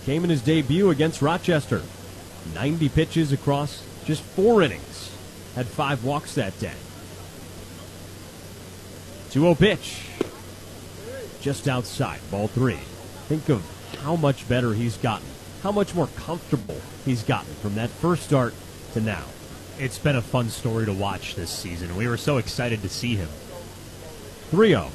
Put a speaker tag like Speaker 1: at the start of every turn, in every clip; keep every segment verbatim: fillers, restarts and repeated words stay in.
Speaker 1: came in his debut against Rochester. ninety pitches across just four innings. Had five walks that day. two oh pitch. Just outside, ball three. Think of how much better he's gotten, how much more comfortable he's gotten from that first start to now.
Speaker 2: It's been a fun story to watch this season. We were so excited to see him.
Speaker 1: three oh.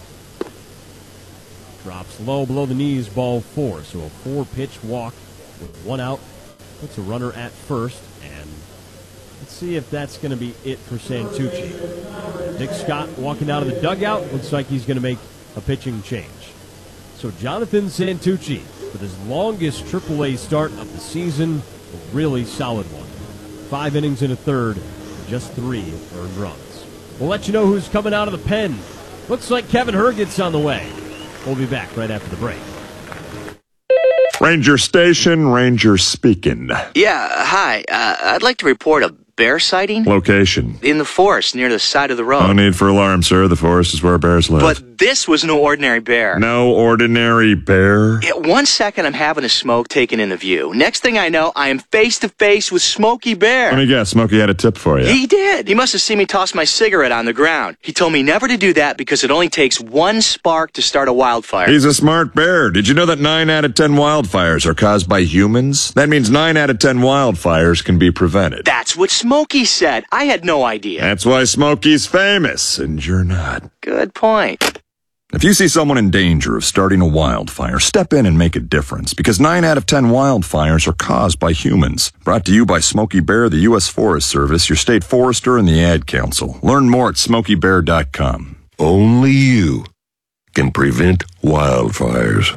Speaker 1: Drops low below the knees, ball four. So a four-pitch walk with one out. Puts a runner at first, and let's see if that's going to be it for Santucci. Dick Scott walking out of the dugout. Looks like he's going to make a pitching change. So Jonathan Santucci, with his longest triple A start of the season, a really solid one. Five innings and a third, just three earned runs. We'll let you know who's coming out of the pen. Looks like Kevin Herget's on the way. We'll be back right after the break.
Speaker 3: Ranger Station, Ranger speaking.
Speaker 4: Yeah, hi. Uh, I'd like to report a bear sighting.
Speaker 3: Location.
Speaker 4: In the forest near the side of the road.
Speaker 3: No need for alarm, sir. The forest is where bears live.
Speaker 4: But this was no ordinary bear.
Speaker 3: No ordinary bear?
Speaker 4: Yeah, one second I'm having a smoke taken in the view. Next thing I know, I am face to face with Smokey Bear.
Speaker 3: Let me guess, Smokey had a tip for you.
Speaker 4: He did. He must have seen me toss my cigarette on the ground. He told me never to do that because it only takes one spark to start a wildfire.
Speaker 3: He's a smart bear. Did you know that nine out of ten wildfires are caused by humans? That means nine out of ten wildfires can be prevented.
Speaker 4: That's what Smokey said. I had no idea.
Speaker 3: That's why Smokey's famous, and you're not.
Speaker 4: Good point.
Speaker 3: If you see someone in danger of starting a wildfire, step in and make a difference, because nine out of ten wildfires are caused by humans. Brought to you by Smokey Bear, the U S Forest Service, your state forester, and the Ad Council. Learn more at smokey bear dot com.
Speaker 5: Only you can prevent wildfires.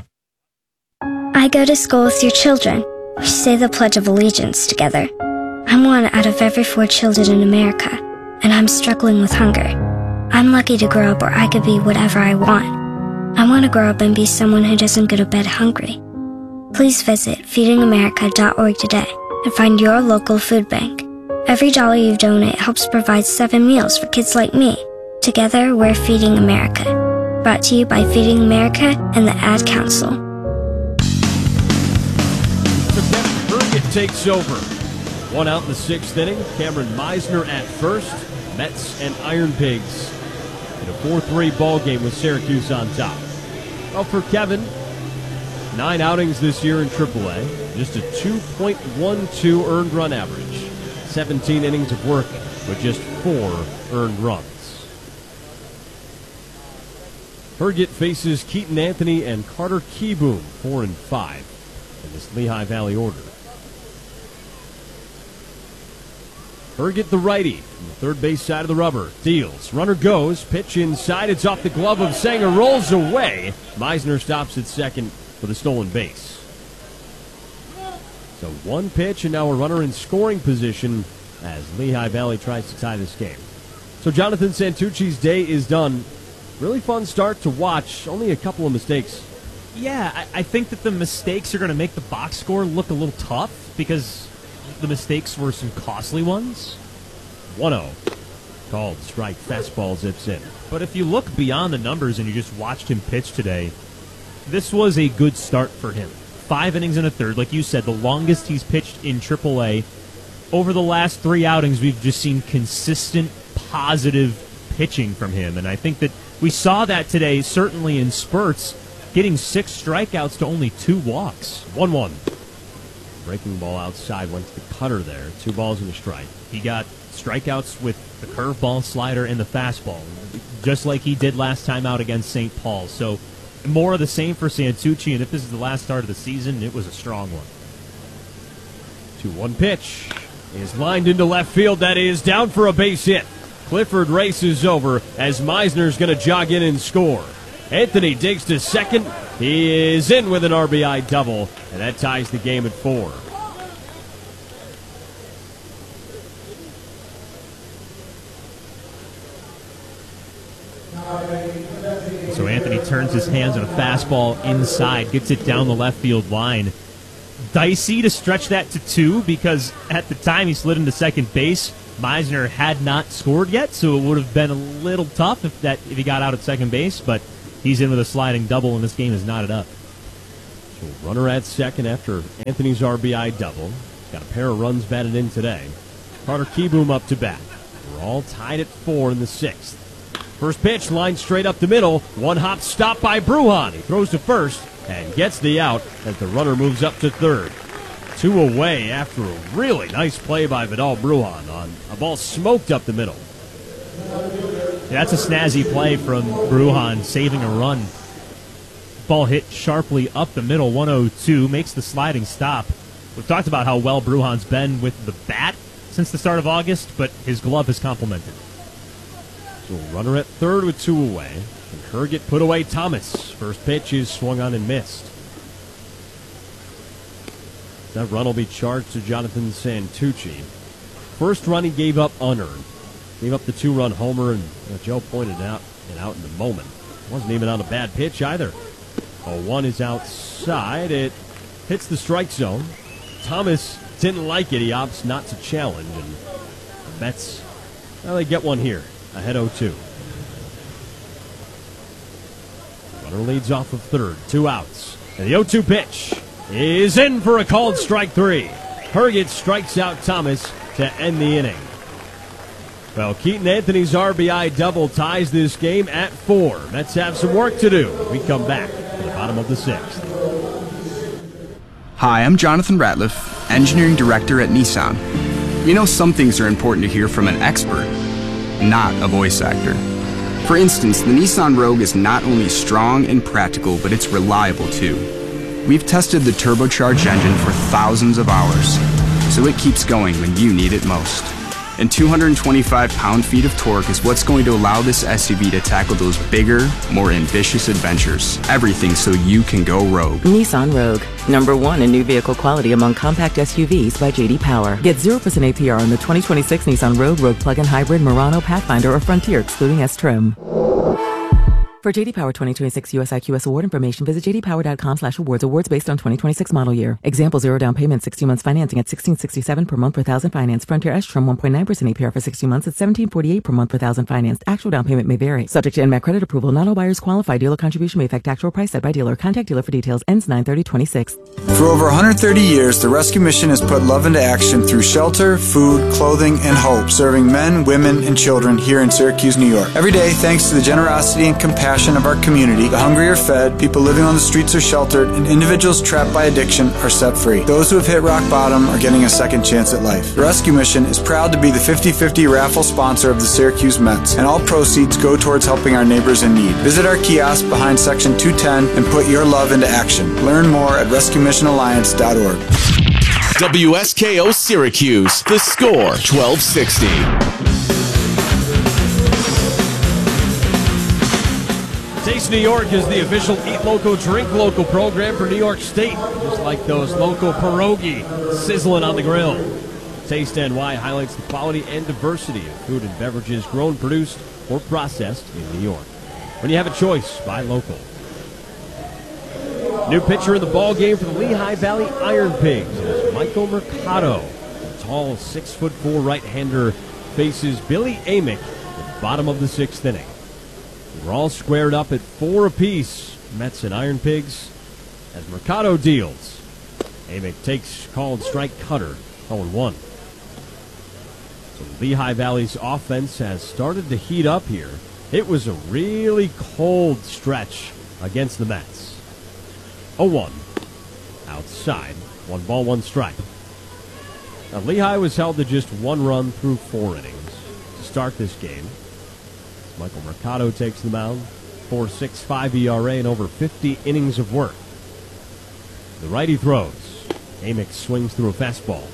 Speaker 6: I go to school with your children. We say the Pledge of Allegiance together. I'm one out of every four children in America, and I'm struggling with hunger. I'm lucky to grow up where I could be whatever I want. I want to grow up and be someone who doesn't go to bed hungry. Please visit feeding america dot org today and find your local food bank. Every dollar you donate helps provide seven meals for kids like me. Together, we're Feeding America. Brought to you by Feeding America and the Ad Council.
Speaker 1: So Kevin Herget takes over. One out in the sixth inning. Cameron Meisner at first. Mets and Iron Pigs in a four three ball game with Syracuse on top. Well, for Kevin, nine outings this year in triple A, just a two point one two earned run average. seventeen innings of work with just four earned runs. Herget faces Keaton Anthony and Carter Kieboom, four and five in this Lehigh Valley order. Herget, the righty, from the third base side of the rubber. Deals. Runner goes. Pitch inside. It's off the glove of Sanger. Rolls away. Meisner stops at second for the stolen base. So one pitch, and now a runner in scoring position as Lehigh Valley tries to tie this game. So Jonathan Santucci's day is done. Really fun start to watch. Only a couple of mistakes.
Speaker 2: Yeah, I, I think that the mistakes are going to make the box score look a little tough because the mistakes were some costly ones.
Speaker 1: one oh. Called strike. Fastball zips in.
Speaker 2: But if you look beyond the numbers and you just watched him pitch today, this was a good start for him. Five innings and a third. Like you said, the longest he's pitched in triple A. Over the last three outings, we've just seen consistent, positive pitching from him. And I think that we saw that today, certainly in spurts, getting six strikeouts to only two walks.
Speaker 1: one one. Breaking ball outside, went to the cutter there. Two balls and a strike.
Speaker 2: He got strikeouts with the curveball, slider, and the fastball, just like he did last time out against Saint Paul. So more of the same for Santucci, and if this is the last start of the season, it was a strong one.
Speaker 1: two one pitch is lined into left field. That is down for a base hit. Clifford races over as Meisner's going to jog in and score. Anthony digs to second. He is in with an R B I double, and that ties the game at four.
Speaker 2: So Anthony turns his hands on a fastball inside, gets it down the left field line. Dicey to stretch that to two because at the time he slid into second base, Meisner had not scored yet, so it would have been a little tough if that if he got out at second base, but he's in with a sliding double, and this game is knotted up.
Speaker 1: So runner at second after Anthony's R B I double. He's got a pair of runs batted in today. Carter Kieboom up to bat. We're all tied at four in the sixth. First pitch, line straight up the middle. One hop stop by Brujan. He throws to first and gets the out as the runner moves up to third. Two away after a really nice play by Vidal Brujan on a ball smoked up the middle.
Speaker 2: Yeah, that's a snazzy play from Brujan, saving a run. Ball hit sharply up the middle, one oh two, makes the sliding stop. We've talked about how well Brujan's been with the bat since the start of August, but his glove has complimented.
Speaker 1: So runner at third with two away. And Herget put away Thomas. First pitch is swung on and missed. That run will be charged to Jonathan Santucci. First run he gave up unearned. Gave up the two-run homer, and uh, Joe pointed out and out in the moment. Wasn't even on a bad pitch either. oh one is outside. It hits the strike zone. Thomas didn't like it. He opts not to challenge, and the Mets, well, they get one here. Ahead oh two. Runner leads off of third. Two outs. And the oh two pitch is in for a called strike three. Herget strikes out Thomas to end the inning. Well, Keaton Anthony's R B I double ties this game at four. Mets have some work to do. We come back to the bottom of the sixth.
Speaker 7: Hi, I'm Jonathan Ratliff, Engineering Director at Nissan. You know, some things are important to hear from an expert, not a voice actor. For instance, the Nissan Rogue is not only strong and practical, but it's reliable too. We've tested the turbocharged engine for thousands of hours, so it keeps going when you need it most. And two hundred twenty-five pound-feet of torque is what's going to allow this S U V to tackle those bigger, more ambitious adventures. Everything so you can go rogue.
Speaker 8: Nissan Rogue, number one in new vehicle quality among compact S U Vs by J D Power. Get zero percent A P R on the twenty twenty-six Nissan Rogue, Rogue Plug-in Hybrid, Murano, Pathfinder, or Frontier, excluding S-Trim. For J D Power twenty twenty-six U S I Q S award information, visit j d power dot com slash awards. Awards based on twenty twenty-six model year. Example, zero down payment, sixty months financing at sixteen sixty-seven per month per thousand finance. Frontier S-Trim one point nine percent A P R for sixty months at seventeen forty-eight per month per thousand financed. Actual down payment may vary. Subject to N M A C credit approval. Not all buyers qualify. Dealer contribution may affect actual price set by dealer. Contact dealer for details. Ends nine thirty twenty-six.
Speaker 9: For over one hundred thirty years, the Rescue Mission has put love into action through shelter, food, clothing, and hope, serving men, women, and children here in Syracuse, New York. Every day, thanks to the generosity and compassion of our community, the hungry are fed, people living on the streets are sheltered, and individuals trapped by addiction are set free. Those who have hit rock bottom are getting a second chance at life. The Rescue Mission is proud to be the fifty fifty raffle sponsor of the Syracuse Mets, and all proceeds go towards helping our neighbors in need. Visit our kiosk behind Section two ten and put your love into action. Learn more at rescue mission alliance dot org.
Speaker 10: W S K O Syracuse, The Score, twelve sixty.
Speaker 1: Taste New York is the official Eat Local, Drink Local program for New York State. Just like those local pierogi sizzling on the grill. Taste N Y highlights the quality and diversity of food and beverages grown, produced, or processed in New York. When you have a choice, buy local. New pitcher in the ball game for the Lehigh Valley Iron Pigs is Michael Mercado. The tall six foot four right-hander faces Billy Amick at the bottom of the sixth inning. We're all squared up at four apiece, Mets and Iron Pigs, as Mercado deals. Amick takes called strike cutter, oh one. So Lehigh Valley's offense has started to heat up here. It was a really cold stretch against the Mets. oh one. Outside. One ball, one strike. Now, Lehigh was held to just one run through four innings to start this game. Michael Mercado takes the mound. four point six five E R A and over fifty innings of work. The righty throws. Amick swings through a fastball.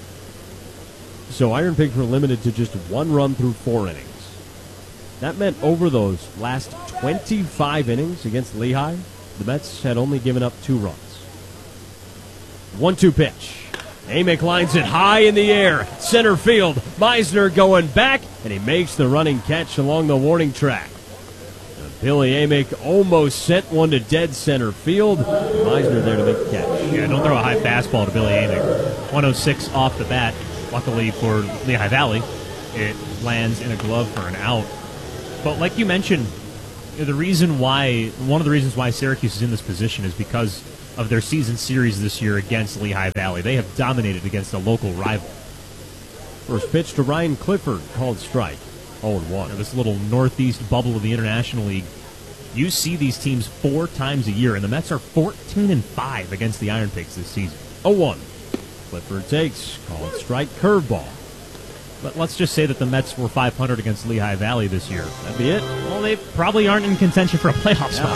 Speaker 1: So Iron Pigs were limited to just one run through four innings. That meant over those last twenty-five innings against Lehigh, the Mets had only given up two runs. one two pitch. Amick lines it high in the air. Center field. Meisner going back, and he makes the running catch along the warning track. And Billy Amick almost sent one to dead center field. Meisner there to make the catch.
Speaker 2: Yeah, don't throw a high fastball to Billy Amick. one oh six off the bat. Luckily for Lehigh Valley, it lands in a glove for an out. But like you mentioned, the reason why, one of the reasons why Syracuse is in this position is because of their season series this year against Lehigh Valley. They have dominated against a local rival.
Speaker 1: First pitch to Ryan Clifford, called strike. oh and one.
Speaker 2: Now, this little northeast bubble of the International League, you see these teams four times a year, and the Mets are fourteen and five against the Iron Pigs this season.
Speaker 1: oh one. Clifford takes, called strike, curveball.
Speaker 2: But let's just say that the Mets were five hundred against Lehigh Valley this year.
Speaker 1: That'd be it.
Speaker 2: Well, they probably aren't in contention for a playoff
Speaker 1: Yeah.
Speaker 2: spot.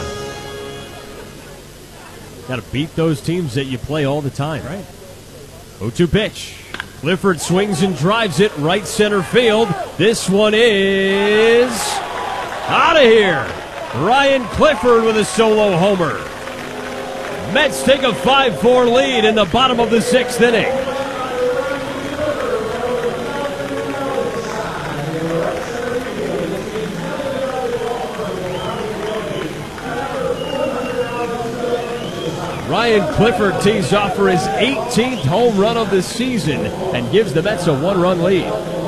Speaker 1: Got to beat those teams that you play all the time. Right. oh two pitch. Clifford swings and drives it right center field. This one is out of here. Ryan Clifford with a solo homer. Mets take a five four lead in the bottom of the sixth inning. Ryan Clifford tees off for his eighteenth home run of the season and gives the Mets a one-run lead.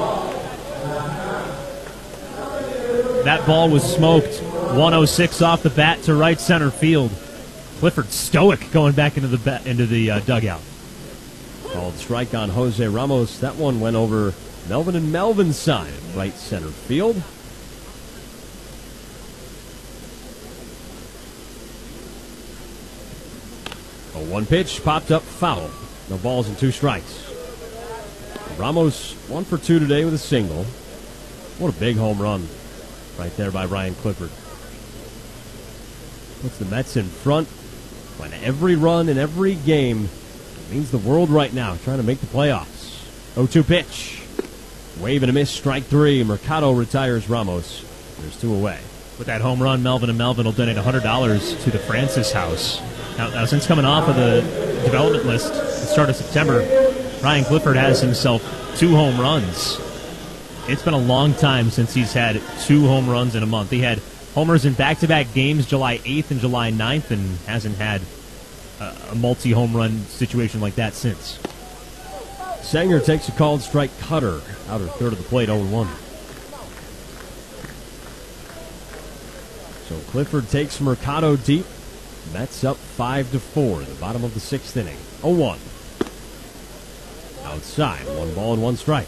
Speaker 2: That ball was smoked. one oh six off the bat to right center field. Clifford stoic going back into the ba- into the uh, dugout.
Speaker 1: Called strike on Jose Ramos. That one went over Melvin and Melvin's side, right center field. A one pitch popped up foul. No balls and two strikes. Ramos one for two today with a single. What a big home run right there by Ryan Clifford. Puts the Mets in front. When every run in every game means the world right now, trying to make the playoffs. oh two pitch. Wave and a miss, strike three. Mercado retires Ramos. There's two away.
Speaker 2: With that home run, Melvin and Melvin will donate one hundred dollars to the Francis House. Now, now, since coming off of the development list at the start of September, Ryan Clifford has himself two home runs. It's been a long time since he's had two home runs in a month. He had homers in back-to-back games July eighth and July ninth, and hasn't had a, a multi-home run situation like that since.
Speaker 1: Sanger takes a called strike cutter. Outer third of the plate, oh one. So Clifford takes Mercado deep. Mets up five to four in the bottom of the sixth inning. oh one. Outside, one ball and one strike.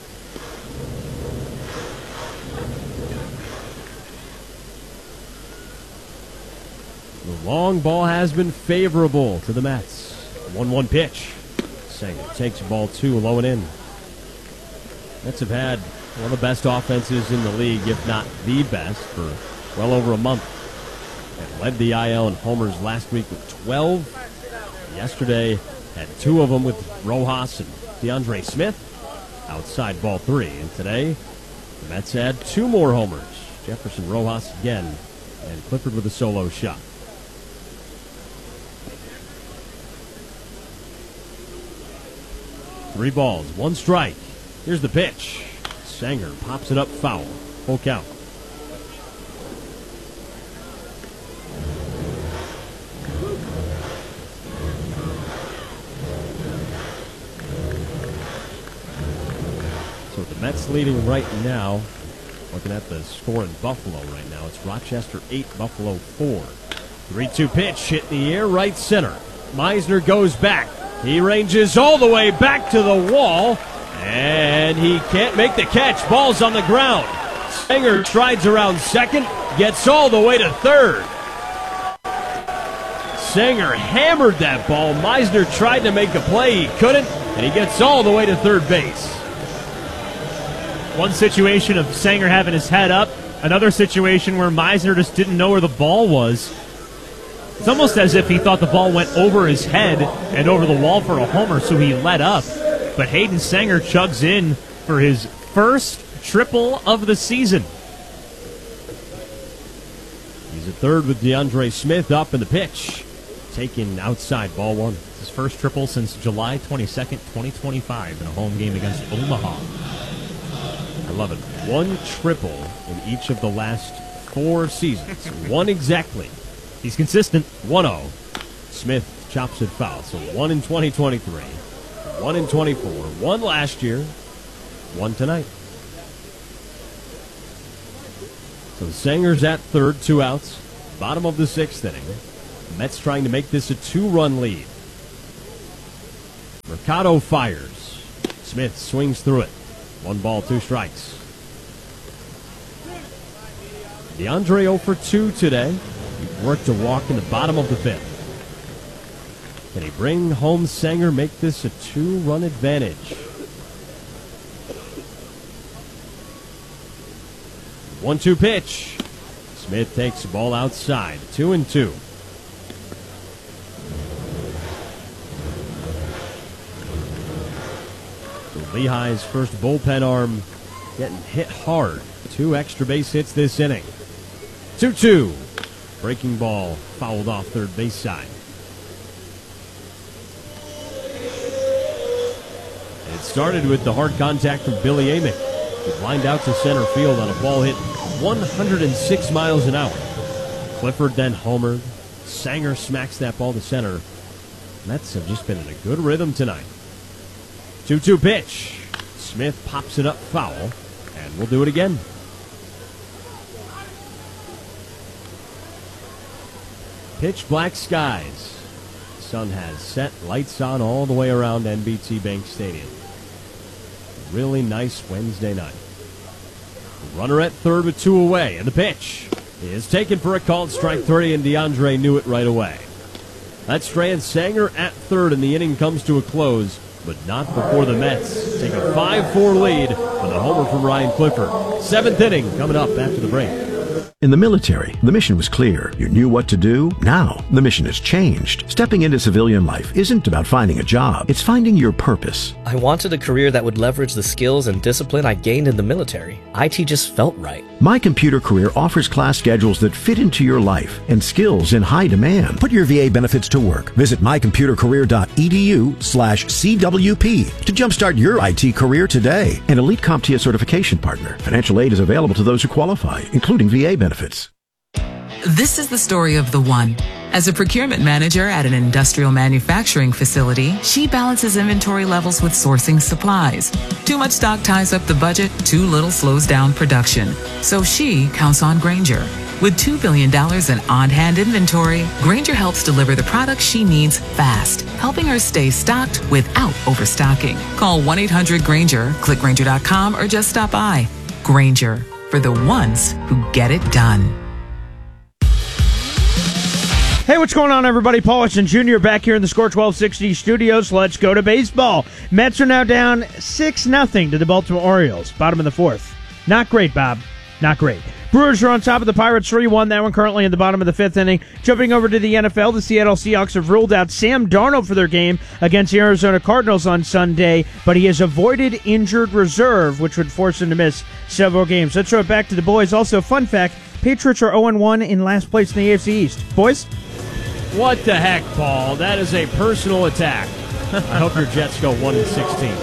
Speaker 1: The long ball has been favorable to the Mets. one one pitch. Sanger takes ball two, low and in. Mets have had one of the best offenses in the league, if not the best, for well over a month. They led the I L in homers last week with twelve. Yesterday had two of them with Rojas and DeAndre Smith. Outside ball three. And today, the Mets had two more homers. Jefferson Rojas again, and Clifford with a solo shot. Three balls, one strike. Here's the pitch. Sanger pops it up foul. Full count. So the Mets leading right now. Looking at the score in Buffalo right now. It's Rochester eight, Buffalo four. three two pitch hit in the air, right center. Meisner goes back. He ranges all the way back to the wall, and he can't make the catch. Ball's on the ground. Sanger strides around second, gets all the way to third. Sanger hammered that ball. Meisner tried to make a play. He couldn't, and he gets all the way to third base.
Speaker 2: One situation of Sanger having his head up, another situation where Meisner just didn't know where the ball was. It's almost as if he thought the ball went over his head and over the wall for a homer, so he let up. But Hayden Sanger chugs in for his first triple of the season.
Speaker 1: He's at third with DeAndre Smith up in the pitch. Taken outside, ball one.
Speaker 2: It's his first triple since July twenty-second, twenty twenty-five in a home game against Omaha.
Speaker 1: I love it. One triple in each of the last four seasons. One exactly.
Speaker 2: He's consistent.
Speaker 1: one oh. Smith chops it foul. So one in twenty twenty-three, one in twenty-four, one last year, one tonight. So Sanger's at third, two outs, bottom of the sixth inning. Mets trying to make this a two-run lead. Mercado fires. Smith swings through it. One ball, two strikes. DeAndre oh for two today. He worked a walk in the bottom of the fifth. Can he bring home Sanger, make this a two-run advantage? one two pitch. Smith takes the ball outside. Two and two. So Lehigh's first bullpen arm getting hit hard. Two extra base hits this inning. two two. Breaking ball fouled off third base side. It started with the hard contact from Billy Amick. It lined out to center field on a ball hit one hundred six miles an hour. Clifford then homered. Sanger smacks that ball to center. Mets have just been in a good rhythm tonight. two two pitch. Smith pops it up foul, and we'll do it again. Pitch black skies. The sun has set, lights on all the way around N B T Bank Stadium. Really nice Wednesday night. Runner at third with two away, and the pitch is taken for a called strike three, and DeAndre knew it right away. That strands Sanger at third, and the inning comes to a close, but not before the Mets take a five four lead with a homer from Ryan Clifford. Seventh inning coming up after the break.
Speaker 11: In the military, the mission was clear. You knew what to do. Now, the mission has changed. Stepping into civilian life isn't about finding a job. It's finding your purpose.
Speaker 12: I wanted a career that would leverage the skills and discipline I gained in the military. I T just felt right.
Speaker 11: My Computer Career offers class schedules that fit into your life and skills in high demand. Put your V A benefits to work. Visit my computer career dot e d u slash C W P to jumpstart your I T career today. An Elite CompTIA certification partner. Financial aid is available to those who qualify, including V A benefits.
Speaker 13: This is the story of the one. As a procurement manager at an industrial manufacturing facility, she balances inventory levels with sourcing supplies. Too much stock ties up the budget, too little slows down production. So she counts on Grainger. With two billion dollars in on-hand inventory, Grainger helps deliver the products she needs fast, helping her stay stocked without overstocking. Call one eight hundred Grainger, click Grainger dot com, or just stop by. Grainger, for the ones who get it done.
Speaker 14: Hey, what's going on, everybody? Paul Watson Junior back here in the Score twelve sixty studios. Let's go to baseball. Mets are now down six nothing to the Baltimore Orioles, bottom of the fourth. Not great, Bob. Not great. Brewers are on top of the Pirates three one. That one currently in the bottom of the fifth inning. Jumping over to the N F L, the Seattle Seahawks have ruled out Sam Darnold for their game against the Arizona Cardinals on Sunday, but he has avoided injured reserve, which would force him to miss several games. Let's throw it back to the boys. Also, fun fact, Patriots are oh and one in last place in the A F C East. Boys?
Speaker 1: What the heck, Paul? That is a personal attack. I hope your Jets go one and sixteen.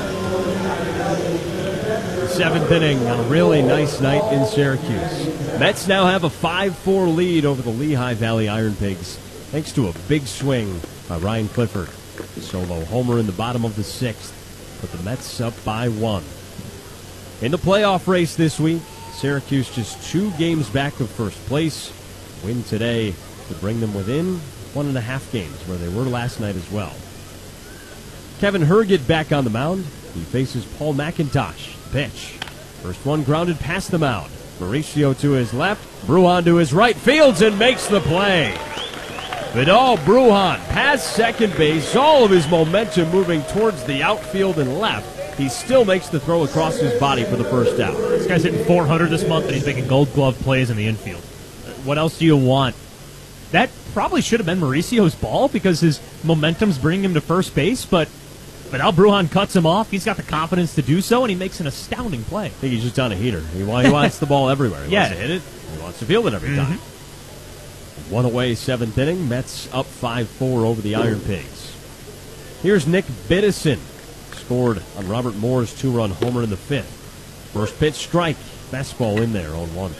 Speaker 1: Seventh inning on a really nice night in Syracuse. Mets now have a five four lead over the Lehigh Valley Iron Pigs, thanks to a big swing by Ryan Clifford. Solo homer in the bottom of the sixth, but the Mets up by one. In the playoff race this week, Syracuse just two games back of first place. Win today to bring them within one and a half games, where they were last night as well. Kevin Herget back on the mound. He faces Paul McIntosh. Pitch. First one grounded past the mound. Mauricio to his left. Bruhan to his right. Fields and makes the play. Vidal Bruhan past second base. All of his momentum moving towards the outfield and left. He still makes the throw across his body for the first out.
Speaker 2: This guy's hitting four hundred this month, and he's making gold glove plays in the infield. What else do you want? That probably should have been Mauricio's ball because his momentum's bringing him to first base, but Vidal Bruhan cuts him off. He's got the confidence to do so, and he makes an astounding play. I
Speaker 1: think he's just on a heater. He wants the ball everywhere. He
Speaker 2: yeah.
Speaker 1: wants to hit it. He wants to field it every
Speaker 2: mm-hmm.
Speaker 1: time. One away, seventh inning. Mets up five four over the Iron Pigs. Here's Nick Biddison. Scored on Robert Moore's two-run homer in the fifth. First pitch strike. Fastball in there on one.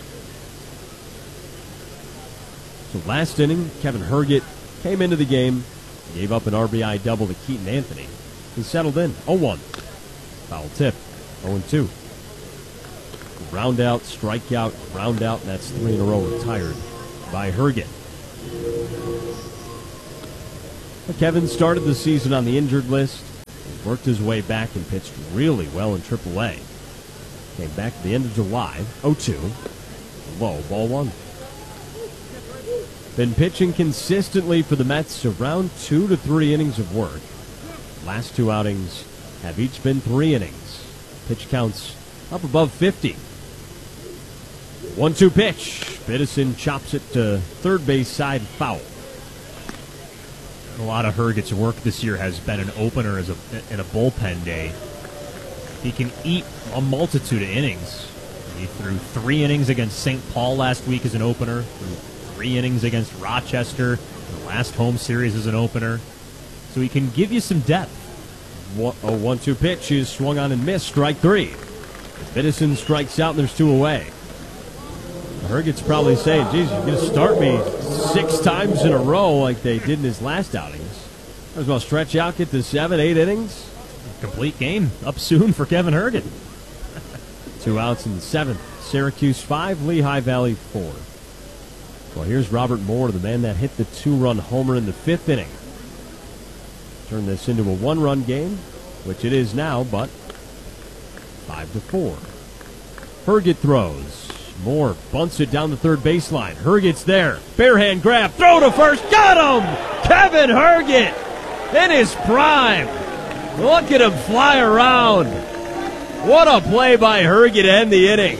Speaker 1: So last inning, Kevin Herget came into the game, gave up an R B I double to Keaton Anthony. He settled in, oh one. Foul tip, oh and two. Ground out, strikeout, ground out, and that's three in a row retired by Herget. Kevin started the season on the injured list, worked his way back and pitched really well in triple A. Came back at the end of July, oh two, low, ball one. Been pitching consistently for the Mets, around two to three innings of work. Last two outings have each been three innings. Pitch counts up above fifty. one two pitch. Biddison chops it to third base side, foul.
Speaker 2: A lot of Herget's work this year has been an opener as a, in a bullpen day. He can eat a multitude of innings. He threw three innings against Saint Paul last week as an opener, threw three innings against Rochester, the last home series as an opener. So he can give you some depth. A one two pitch is swung on and missed, strike three. Biddison strikes out and there's two away. Herget's probably saying, geez, you're going to start me six times in a row like they did in his last outings. Might as well stretch out, get to seven, eight innings. Complete game up soon for Kevin Herget.
Speaker 1: Two outs in the seventh. Syracuse five, Lehigh Valley four. Well, here's Robert Moore, the man that hit the two-run homer in the fifth inning. Turn this into a one-run game, which it is now, but five to four. Herget throws. Moore bunts it down the third baseline. Herget's there. Barehand grab. Throw to first. Got him! Kevin Herget in his prime. Look at him fly around. What a play by Herget to end the inning.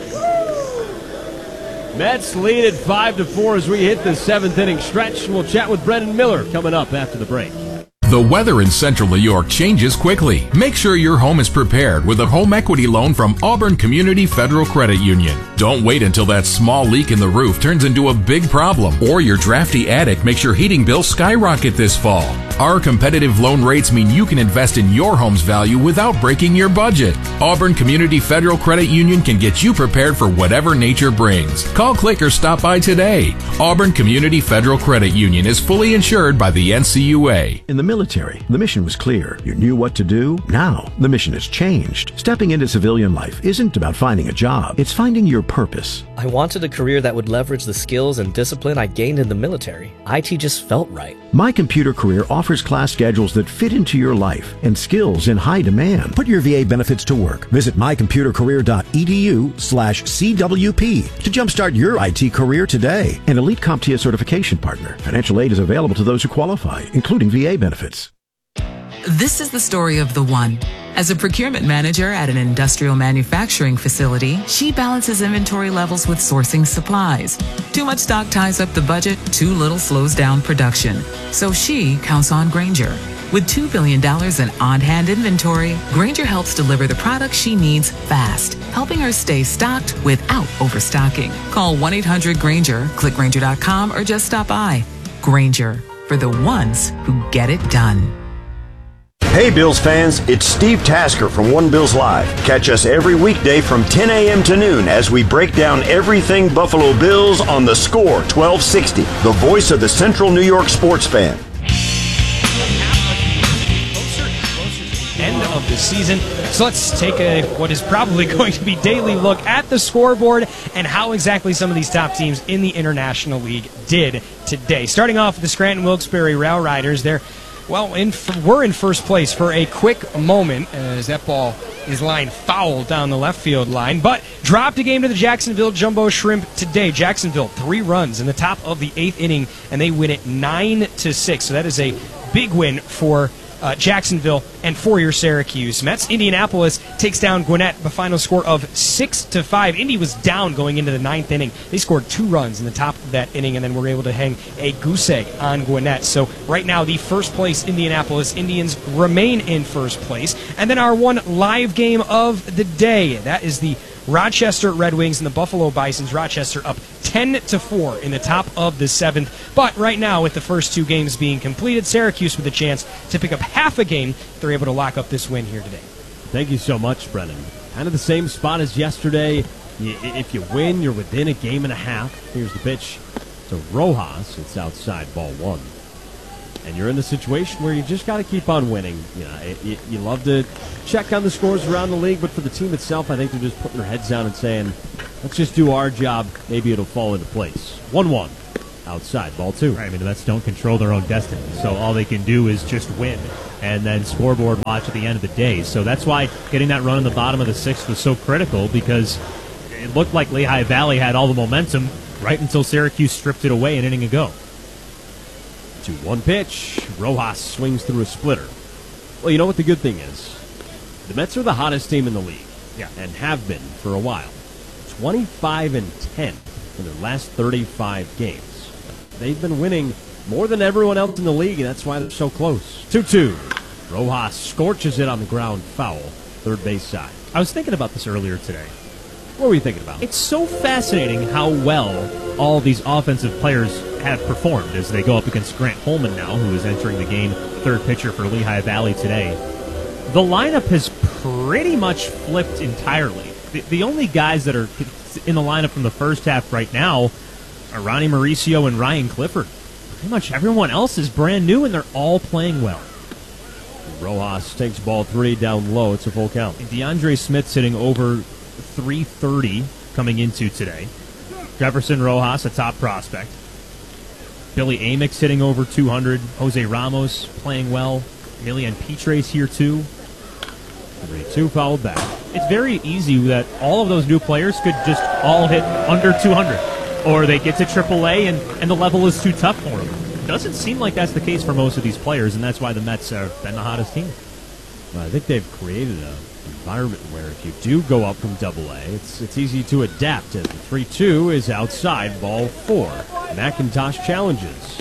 Speaker 1: Mets lead at five to four as we hit the seventh inning stretch. We'll chat with Brendan Miller coming up after the break.
Speaker 15: The weather in central New York changes quickly. Make sure your home is prepared with a home equity loan from Auburn Community Federal Credit Union. Don't wait until that small leak in the roof turns into a big problem or your drafty attic makes your heating bill skyrocket this fall. Our competitive loan rates mean you can invest in your home's value without breaking your budget. Auburn Community Federal Credit Union can get you prepared for whatever nature brings. Call, click, or stop by today. Auburn Community Federal Credit Union is fully insured by the N C U A.
Speaker 11: In the military, the mission was clear. You knew what to do. Now, the mission has changed. Stepping into civilian life isn't about finding a job. It's finding your purpose.
Speaker 12: I wanted a career that would leverage the skills and discipline I gained in the military. I T just felt right.
Speaker 11: My Computer Career offers class schedules that fit into your life and skills in high demand. Put your V A benefits to work. Visit mycomputercareer.edu slash CWP to jumpstart your I T career today. An Elite CompTIA certification partner. Financial aid is available to those who qualify, including V A benefits.
Speaker 13: This is the story of the one. As a procurement manager at an industrial manufacturing facility, she balances inventory levels with sourcing supplies. Too much stock ties up the budget, too little slows down production. So she counts on Grainger. With two billion dollars in on-hand inventory, Grainger helps deliver the products she needs fast, helping her stay stocked without overstocking. Call one eight hundred Grainger, click Grainger dot com, or just stop by. Grainger, for the ones who get it done.
Speaker 16: Hey Bills fans, it's Steve Tasker from One Bills Live. Catch us every weekday from ten a.m. to noon as we break down everything Buffalo Bills on the Score twelve sixty, the voice of the Central New York sports fan.
Speaker 17: End of the season. So let's take a what is probably going to be daily look at the scoreboard and how exactly some of these top teams in the International League did today. Starting off with the Scranton Wilkes-Barre Rail Riders, they're Well, in, we're in first place for a quick moment as that ball is lined foul down the left field line, but dropped a game to the Jacksonville Jumbo Shrimp today. Jacksonville, three runs in the top of the eighth inning, and they win it nine to six. So that is a big win for uh, Jacksonville and for your Syracuse Mets. Indianapolis takes down Gwinnett, the final score of six to five. Indy was down going into the ninth inning. They scored two runs in the top of that inning, and then were able to hang a goose egg on Gwinnett. So right now, the first place Indianapolis Indians remain in first place. And then our one live game of the day, that is the Rochester Red Wings and the Buffalo Bisons. Rochester up ten to four in the top of the seventh. But right now, with the first two games being completed, Syracuse with a chance to pick up half a game if they're able to lock up this win here today.
Speaker 1: Thank you so much, Brennan. Kind of the same spot as yesterday. If you win, you're within a game and a half. Here's the pitch to Rojas. It's outside, ball one. And you're in the situation where you just got to keep on winning. You know, it, you, you love to check on the scores around the league, but for the team itself, I think they're just putting their heads down and saying, let's just do our job. Maybe it'll fall into place. one one. outside. Ball two.
Speaker 2: Right, I mean, the Mets don't control their own destiny, so all they can do is just win and then scoreboard watch at the end of the day. So that's why getting that run in the bottom of the sixth was so critical, because it looked like Lehigh Valley had all the momentum right until Syracuse stripped it away an inning ago.
Speaker 1: two one pitch. Rojas swings through a splitter. Well, you know what the good thing is? The Mets are the hottest team in the league.
Speaker 2: Yeah.
Speaker 1: And have been for a while. twenty-five and ten in their last thirty-five games. They've been winning more than everyone else in the league, and that's why they're so close. two two. Rojas scorches it on the ground foul, third base side.
Speaker 2: I was thinking about this earlier today.
Speaker 1: What were you thinking about?
Speaker 2: It's so fascinating how well all these offensive players have performed as they go up against Grant Holman now, who is entering the game, third pitcher for Lehigh Valley today. The lineup has pretty much flipped entirely. The, the only guys that are in the lineup from the first half right now are Ronnie Mauricio and Ryan Clifford. Pretty much everyone else is brand new, and they're all playing well.
Speaker 1: Rojas takes ball three down low. It's a full count.
Speaker 2: And DeAndre Smith sitting over three thirty coming into today. Jefferson Rojas, a top prospect. Billy Amick sitting over two hundred. Jose Ramos playing well. Emilian Petre's here too.
Speaker 1: three two fouled back.
Speaker 2: It's very easy that all of those new players could just all hit under two hundred. Or they get to triple A and, and the level is too tough for them. Doesn't seem like that's the case for most of these players, and that's why the Mets have been the hottest team.
Speaker 1: Well, I think they've created an environment where if you do go up from double A, it's it's easy to adapt. As the three two is outside, ball four. McIntosh challenges.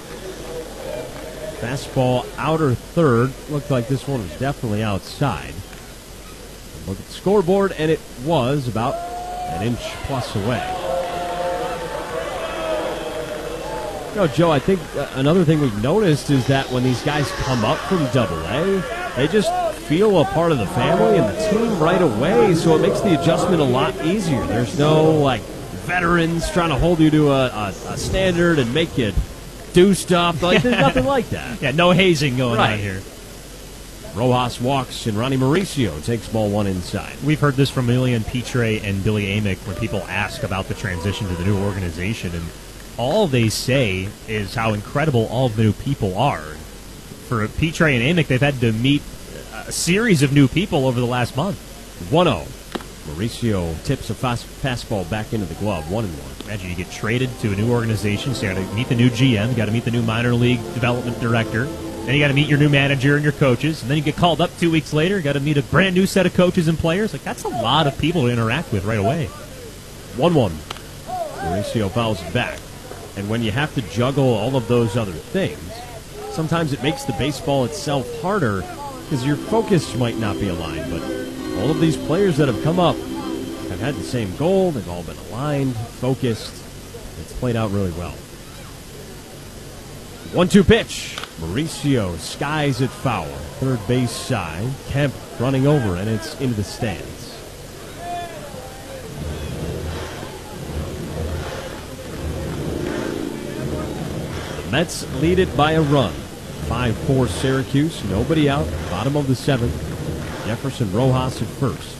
Speaker 1: Fastball outer third. Looked like this one was definitely outside. Look at the scoreboard, and it was about an inch plus away. No, Joe, I think uh, another thing we've noticed is that when these guys come up from double A, they just feel a part of the family and the team right away, so it makes the adjustment a lot easier. There's no, like, veterans trying to hold you to a, a, a standard and make you do stuff. Like, there's nothing like that.
Speaker 2: Yeah, no hazing going
Speaker 1: right.
Speaker 2: on here.
Speaker 1: Rojas walks, and Ronnie Mauricio takes ball one inside.
Speaker 2: We've heard this from Emilian Petre and Billy Amick when people ask about the transition to the new organization, and all they say is how incredible all of the new people are. For Petre and Amick, they've had to meet a series of new people over the last month.
Speaker 1: one oh. Mauricio tips a fast fastball back into the glove, one and one.
Speaker 2: Imagine you get traded to a new organization, so you got to meet the new G M, you got to meet the new minor league development director, then you got to meet your new manager and your coaches, and then you get called up two weeks later, you got to meet a brand new set of coaches and players. Like, that's a lot of people to interact with right away.
Speaker 1: one one. Mauricio fouls it back. And when you have to juggle all of those other things, sometimes it makes the baseball itself harder because your focus might not be aligned. But all of these players that have come up have had the same goal. They've all been aligned, focused. It's played out really well. one two pitch. Mauricio skies it foul. Third base side. Kemp running over, and it's into the stands. Mets lead it by a run. five four Syracuse. Nobody out. Bottom of the seventh. Jefferson Rojas at first.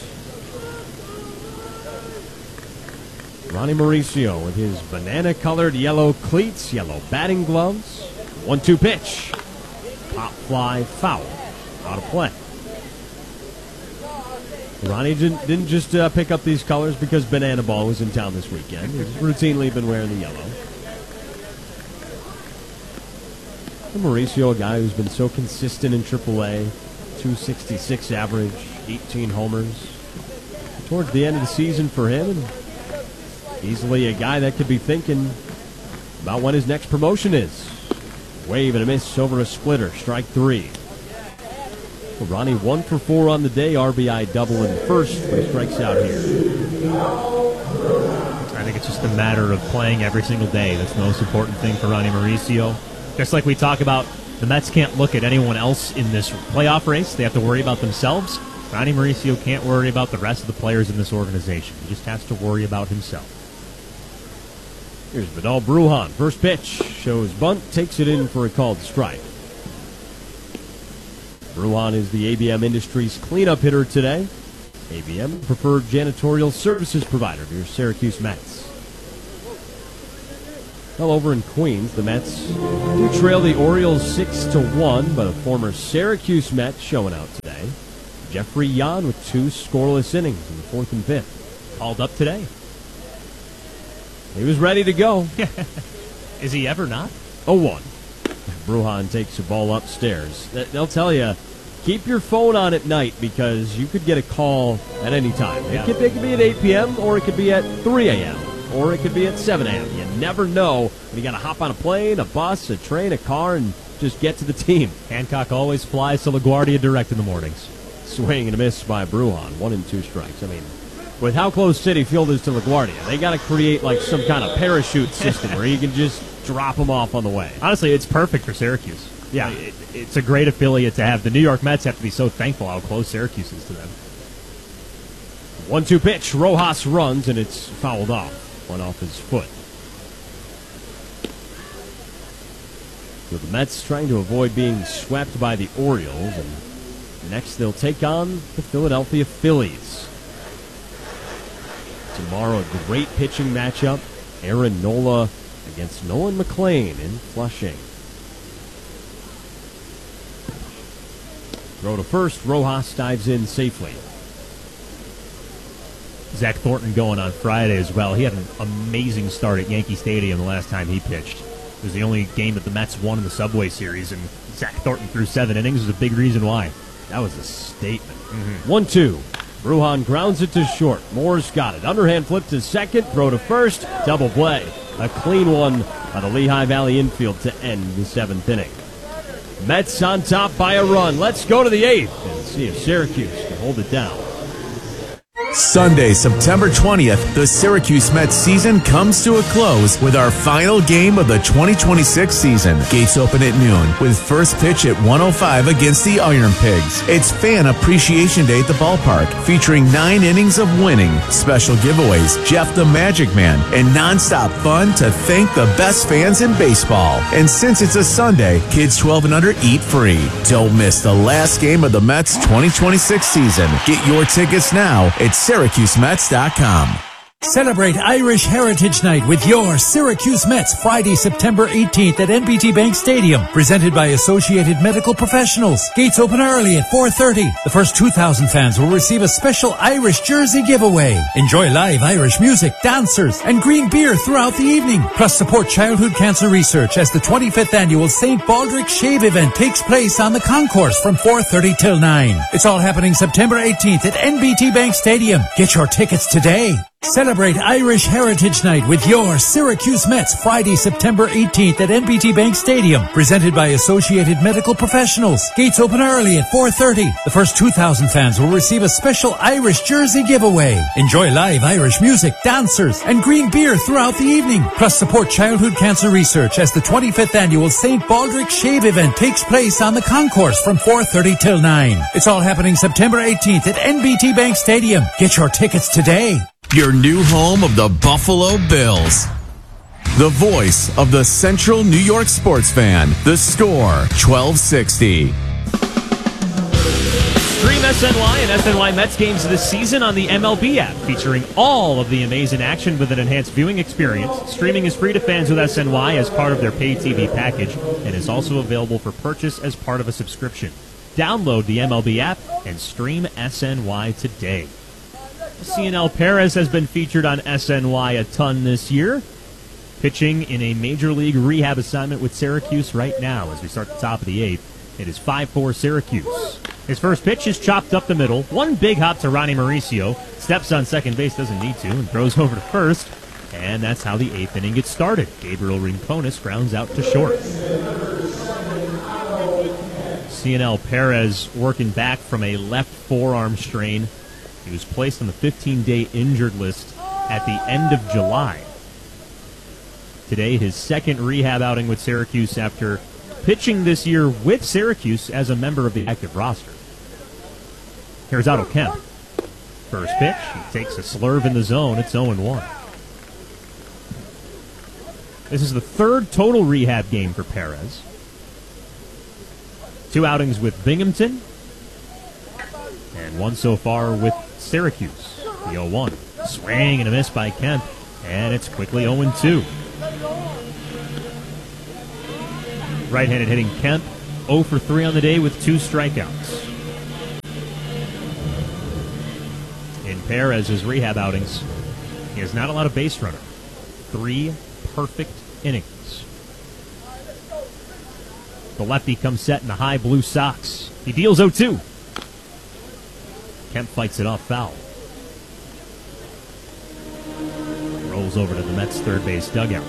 Speaker 1: Ronnie Mauricio with his banana-colored yellow cleats, yellow batting gloves. one two pitch. Pop fly foul. Out of play. Ronnie didn't, didn't just uh, pick up these colors because Banana Ball was in town this weekend. He's routinely been wearing the yellow. And Mauricio, a guy who's been so consistent in triple A, two sixty-six average, eighteen homers. Towards the end of the season for him, and easily a guy that could be thinking about when his next promotion is. Wave and a miss over a splitter, strike three. Well, Ronnie one for four on the day, R B I double in the first, but he strikes out here.
Speaker 2: I think it's just a matter of playing every single day. That's the most important thing for Ronnie Mauricio. Just like we talk about, the Mets can't look at anyone else in this playoff race. They have to worry about themselves. Ronnie Mauricio can't worry about the rest of the players in this organization. He just has to worry about himself.
Speaker 1: Here's Vidal Brujan. First pitch. Shows bunt. Takes it in for a called strike. Brujan is the A B M Industries cleanup hitter today. A B M, preferred janitorial services provider to your Syracuse Mets. Well, over in Queens, the Mets do trail the Orioles six to one, but a former Syracuse Met showing out today. Jeffrey Yan with two scoreless innings in the fourth and fifth.
Speaker 2: Called up today.
Speaker 1: He was ready to go.
Speaker 2: Is he ever not?
Speaker 1: oh one. Bruhan takes the ball upstairs. They'll tell you, keep your phone on at night because you could get a call at any time.
Speaker 2: Yeah.
Speaker 1: It, could, it could be at eight p.m. or it could be at three a.m. or it could be at seven a.m. You never know when you got to hop on a plane, a bus, a train, a car, and just get to the team.
Speaker 2: Hancock always flies to LaGuardia direct in the mornings.
Speaker 1: Swing and a miss by Bruhan. One and two strikes. I mean, with how close Citi Field is to LaGuardia, they got to create like some kind of parachute system where you can just drop them off on the way.
Speaker 2: Honestly, it's perfect for Syracuse.
Speaker 1: Yeah.
Speaker 2: It, it's a great affiliate to have. The New York Mets have to be so thankful how close Syracuse is to them.
Speaker 1: one two pitch. Rojas runs, and it's fouled off. Went off his foot. So the Mets trying to avoid being swept by the Orioles, and next they'll take on the Philadelphia Phillies. Tomorrow, a great pitching matchup. Aaron Nola against Nolan McLean in Flushing. Throw to first. Rojas dives in safely.
Speaker 2: Zach Thornton going on Friday as well. He had an amazing start at Yankee Stadium the last time he pitched. It was the only game that the Mets won in the Subway Series, and Zach Thornton threw seven innings. Was a big reason why.
Speaker 1: That was a statement. one two. Bruhan grounds it to short. Moore's got it. Underhand flip to second. Throw to first. Double play. A clean one by the Lehigh Valley infield to end the seventh inning. Mets on top by a run. Let's go to the eighth and see if Syracuse can hold it down.
Speaker 10: Sunday, September twentieth, the Syracuse Mets season comes to a close with our final game of the twenty twenty-six season. Gates open at noon with first pitch at one oh five against the Iron Pigs. It's Fan Appreciation Day at the ballpark, featuring nine innings of winning, special giveaways, Jeff the Magic Man, and nonstop fun to thank the best fans in baseball. And since it's a Sunday, kids twelve and under eat free. Don't miss the last game of the Mets twenty twenty-six season. Get your tickets now at Syracuse Mets dot com.
Speaker 18: Celebrate Irish Heritage Night with your Syracuse Mets Friday, September eighteenth at N B T Bank Stadium. Presented by Associated Medical Professionals. Gates open early at four thirty. The first two thousand fans will receive a special Irish jersey giveaway. Enjoy live Irish music, dancers, and green beer throughout the evening. Plus support childhood cancer research as the twenty-fifth annual Saint Baldrick Shave event takes place on the concourse from four thirty till nine. It's all happening September eighteenth at N B T Bank Stadium. Get your tickets today. Celebrate Irish Heritage Night with your Syracuse Mets Friday, September eighteenth at N B T Bank Stadium. Presented by Associated Medical Professionals. Gates open early at four thirty. The first two thousand fans will receive a special Irish jersey giveaway. Enjoy live Irish music, dancers, and green beer throughout the evening. Plus support childhood cancer research as the twenty-fifth annual Saint Baldrick Shave event takes place on the concourse from four thirty till nine. It's all happening September eighteenth at N B T Bank Stadium. Get your tickets today.
Speaker 10: Your new home of the Buffalo Bills. The voice of the Central New York sports fan. The Score, twelve sixty.
Speaker 2: Stream S N Y and S N Y Mets games this season on the M L B app, featuring all of the amazing action with an enhanced viewing experience. Streaming is free to fans with S N Y as part of their paid T V package and is also available for purchase as part of a subscription. Download the M L B app and stream S N Y today. Cionel Perez has been featured on S N Y a ton this year, pitching in a major league rehab assignment with Syracuse right now as we start the top of the eighth. It is five four Syracuse. His first pitch is chopped up the middle. One big hop to Ronnie Mauricio. Steps on second base, doesn't need to, and throws over to first. And that's how the eighth inning gets started. Gabriel Rincones grounds out to short. Cionel Perez working back from a left forearm strain. He was placed on the fifteen-day injured list at the end of July. Today, his second rehab outing with Syracuse after pitching this year with Syracuse as a member of the active roster. Here's Otto Kemp. First pitch, he takes a slurve in the zone. It's oh one. This is the third total rehab game for Perez. Two outings with Binghamton, and one so far with Syracuse. The oh one. Swing and a miss by Kemp, and it's quickly oh two. Right-handed hitting Kemp, oh for three on the day with two strikeouts. In Perez's rehab outings, he has not allowed a base runner. Three perfect innings. The lefty comes set in the high blue socks. He deals oh two. Kemp fights it off foul. Rolls over to the Mets' third base dugout.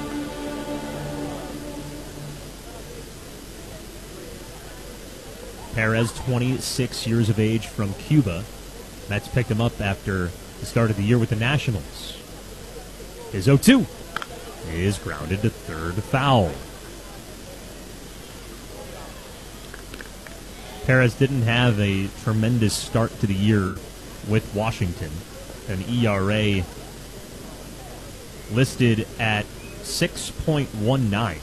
Speaker 2: Perez, twenty-six years of age, from Cuba. Mets picked him up after the start of the year with the Nationals. His oh two is grounded to third, foul. Perez didn't have a tremendous start to the year with Washington. An E R A listed at six point one nine.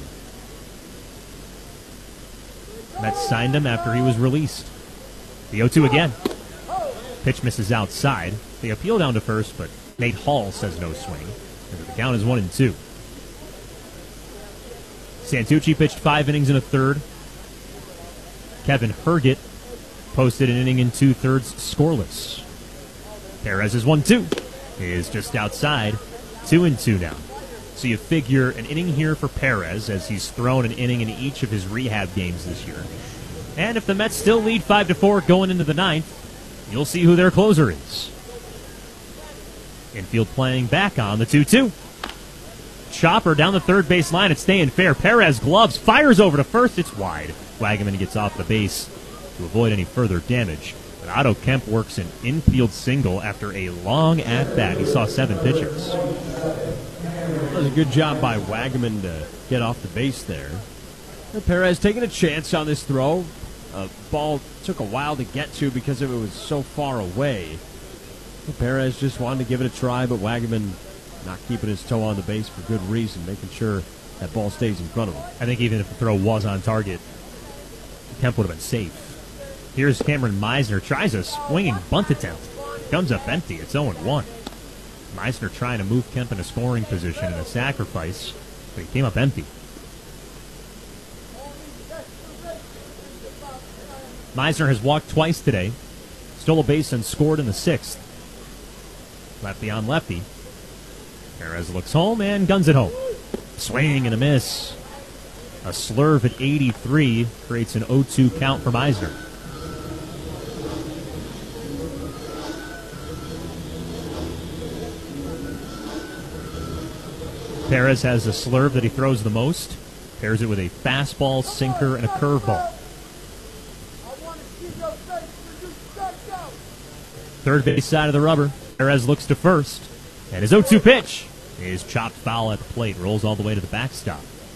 Speaker 2: Mets signed him after he was released. The oh two again. Pitch misses outside. They appeal down to first, but Nate Hall says no swing. And the count is one and two. Santucci pitched five innings and a third. Kevin Herget posted an inning and two-thirds scoreless. Perez is one two. Is just outside. Two and two now. So you figure an inning here for Perez, as he's thrown an inning in each of his rehab games this year. And if the Mets still lead five to four going into the ninth, you'll see who their closer is. Infield playing back on the two two. Chopper down the third base line. It's staying fair. Perez gloves, fires over to first. It's wide. Wagaman gets off the base to avoid any further damage. But Otto Kemp works an infield single after a long at-bat. He saw seven pitches.
Speaker 1: That was a good job by Wagaman to get off the base there. And Perez taking a chance on this throw. A ball took a while to get to because it was so far away. And Perez just wanted to give it a try, but Wagaman not keeping his toe on the base for good reason, making sure that ball stays in front of him.
Speaker 2: I think even if the throw was on target, Kemp would have been safe. Here's Cameron Meisner, tries a swinging bunt attempt. Comes up empty. It's oh one. Meisner trying to move Kemp in a scoring position in a sacrifice, but he came up empty. Meisner has walked twice today, stole a base and scored in the sixth. Lefty on lefty. Perez looks home and guns it home. Swing and a miss. A slurve at eighty-three creates an oh two count for Meisner. Perez has a slurve that he throws the most. Pairs it with a fastball, sinker, and a curveball. Third base side of the rubber. Perez looks to first. And his oh two pitch is chopped foul at the plate. Rolls all the way to the backstop.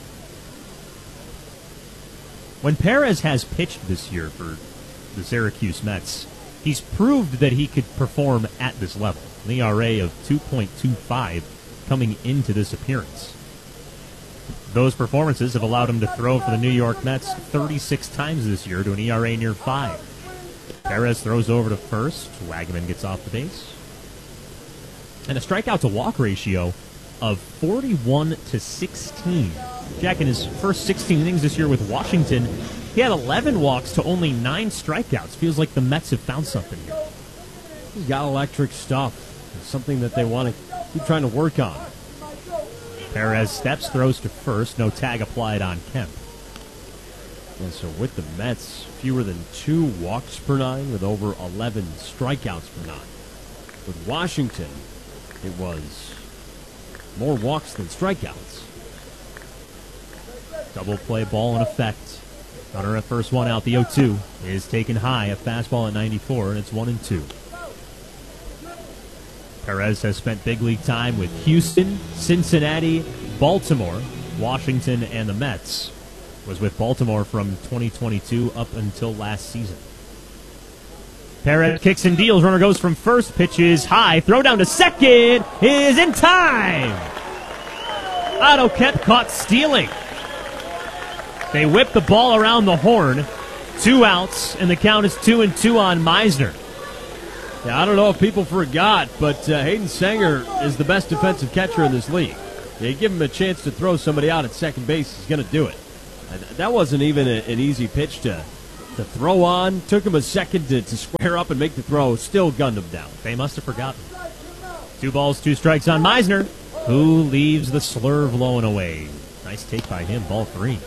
Speaker 2: When Perez has pitched this year for the Syracuse Mets, he's proved that he could perform at this level. An E R A of two point two five coming into this appearance. Those performances have allowed him to throw for the New York Mets thirty-six times this year to an E R A near five. Perez throws over to first. Wagaman gets off the base. And a strikeout to walk ratio of forty-one to sixteen. Jack, in his first sixteen innings this year with Washington, he had eleven walks to only nine strikeouts. Feels like the Mets have found something here.
Speaker 1: He's got electric stuff. It's something that they want to keep trying to work on.
Speaker 2: Perez steps, throws to first. No tag applied on Kemp.
Speaker 1: And so with the Mets, fewer than two walks per nine with over eleven strikeouts per nine. With Washington, it was more walks than strikeouts.
Speaker 2: Double play ball in effect. Runner at first, one out. The oh two is taken high. A fastball at ninety-four, and it's one and two. Perez has spent big league time with Houston, Cincinnati, Baltimore, Washington, and the Mets. Was with Baltimore from twenty twenty-two up until last season. Perez kicks and deals. Runner goes from first. Pitch is high. Throw down to second is in time. Otto Kemp caught stealing. They whip the ball around the horn. Two outs, and the count is two and two on Meisner.
Speaker 1: Yeah, I don't know if people forgot, but uh, Hayden Sanger is the best defensive catcher in this league. Yeah, you give him a chance to throw somebody out at second base, he's going to do it. And that wasn't even a, an easy pitch to to throw on. Took him a second to, to square up and make the throw. Still gunned him down.
Speaker 2: They must have forgotten. Two balls, two strikes on Meisner, who leaves the slurve low and away. Nice take by him, ball three.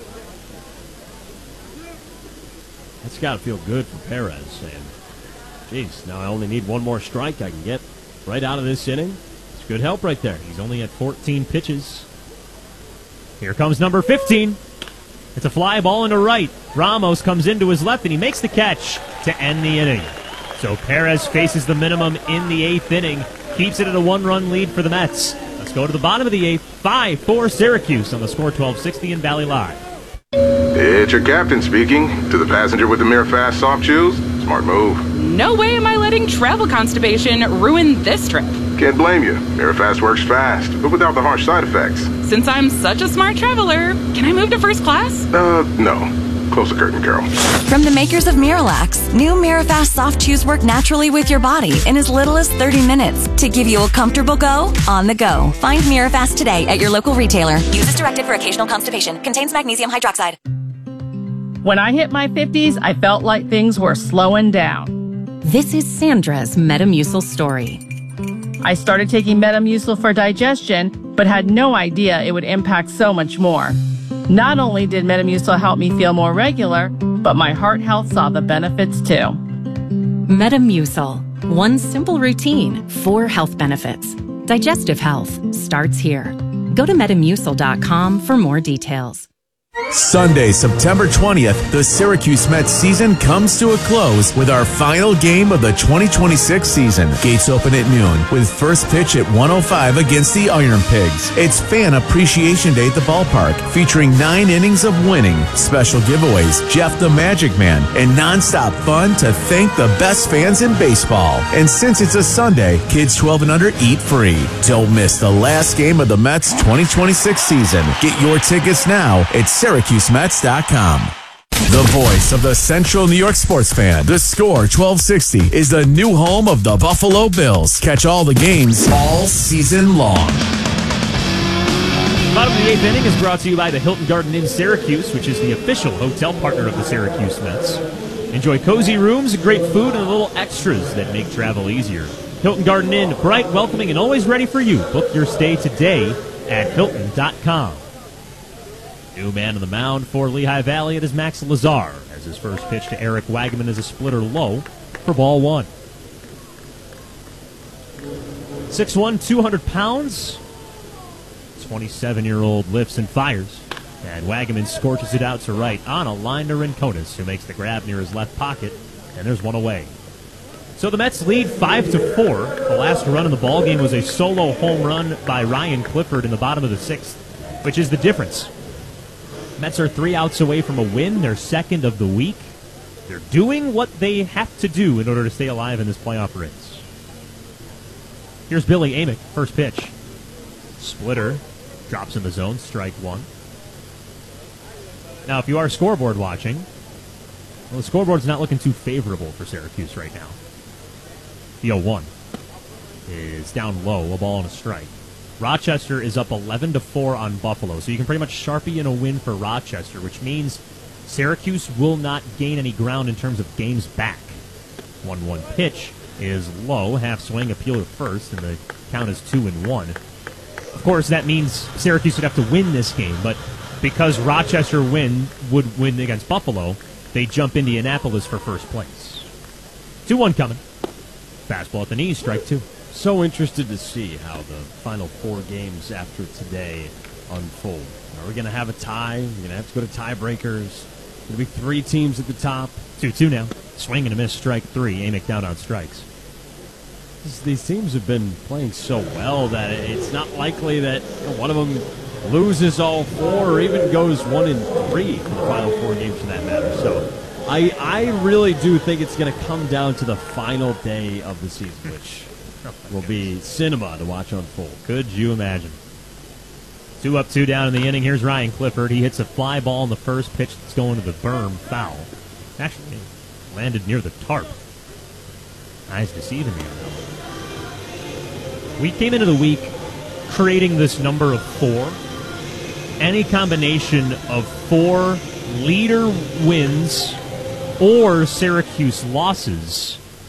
Speaker 1: That's got to feel good for Perez. And, geez, now I only need one more strike I can get right out of this inning. It's good help right there.
Speaker 2: He's only at fourteen pitches. Here comes number fifteen. It's a fly ball into right. Ramos comes into his left, and he makes the catch to end the inning. So Perez faces the minimum in the eighth inning, keeps it at a one-run lead for the Mets. Let's go to the bottom of the eighth. five four Syracuse on the score twelve sixty in Valley Live.
Speaker 19: It's your captain speaking. To the passenger with the Mirafast soft chews, smart move.
Speaker 20: No way am I letting travel constipation ruin this trip.
Speaker 19: Can't blame you. Mirafast works fast, but without the harsh side effects.
Speaker 20: Since I'm such a smart traveler, can I move to first class?
Speaker 19: Uh, no. Close the curtain, Carol.
Speaker 21: From the makers of Miralax, new Mirafast soft chews work naturally with your body in as little as thirty minutes to give you a comfortable go on the go. Find Mirafast today at your local retailer. Use as directed for occasional constipation. Contains magnesium hydroxide.
Speaker 22: When I hit my fifties, I felt like things were slowing down.
Speaker 23: This is Sandra's Metamucil story.
Speaker 22: I started taking Metamucil for digestion, but had no idea it would impact so much more. Not only did Metamucil help me feel more regular, but my heart health saw the benefits too.
Speaker 23: Metamucil. One simple routine, four health benefits. Digestive health starts here. Go to metamucil dot com for more details.
Speaker 10: Sunday, September twentieth, the Syracuse Mets season comes to a close with our final game of the twenty twenty-six season. Gates open at noon with first pitch at one oh five against the Iron Pigs. It's Fan Appreciation Day at the ballpark, featuring nine innings of winning, special giveaways, Jeff the Magic Man, and nonstop fun to thank the best fans in baseball. And since it's a Sunday, kids twelve and under eat free. Don't miss the last game of the Mets twenty twenty-six season. Get your tickets now at Syracuse Mets dot com. The voice of the Central New York sports fan. The Score twelve sixty is the new home of the Buffalo Bills. Catch all the games all season long.
Speaker 2: Bottom of the eighth inning is brought to you by the Hilton Garden Inn Syracuse, which is the official hotel partner of the Syracuse Mets. Enjoy cozy rooms, great food, and little extras that make travel easier. Hilton Garden Inn, bright, welcoming, and always ready for you. Book your stay today at Hilton dot com. New man on the mound for Lehigh Valley. It is Max Lazar, as his first pitch to Eric Wagaman is a splitter low for ball one. six one, two hundred pounds. twenty-seven-year-old lifts and fires. And Wagaman scorches it out to right on a line to Rincones, who makes the grab near his left pocket. And there's one away. So the Mets lead five to four. The last run in the ballgame was a solo home run by Ryan Clifford in the bottom of the sixth, which is the difference. Mets are three outs away from a win, their second of the week. They're doing what they have to do in order to stay alive in this playoff race. Here's Billy Amick, first pitch. Splitter, drops in the zone, strike one. Now, if you are scoreboard watching, well, the scoreboard's not looking too favorable for Syracuse right now. The oh one is down low, a ball and a strike. Rochester is up eleven to four on Buffalo, so you can pretty much Sharpie in a win for Rochester, which means Syracuse will not gain any ground in terms of games back. one one pitch is low, half swing, appeal to first, and the count is two and one. Of course, that means Syracuse would have to win this game, but because Rochester win would win against Buffalo, they jump Indianapolis for first place. two one coming. Fastball at the knees, strike two.
Speaker 1: So interested to see how the final four games after today unfold. Are we going to have a tie? We're going to have to go to tiebreakers. Going to be three teams at the top.
Speaker 2: two two now. Swing and a miss, strike three. Amick down on strikes.
Speaker 1: These teams have been playing so well that it's not likely that one of them loses all four or even goes one and three for the final four games for that matter. So I, I really do think it's going to come down to the final day of the season, which will be cinema to watch unfold.
Speaker 2: Could you imagine? Two up, two down in the inning. Here's Ryan Clifford. He hits a fly ball in the first pitch that's going to the berm, foul. Actually, landed near the tarp. Eyes deceiving me. We came into the week creating this number of four. any combination of four leader wins or Syracuse losses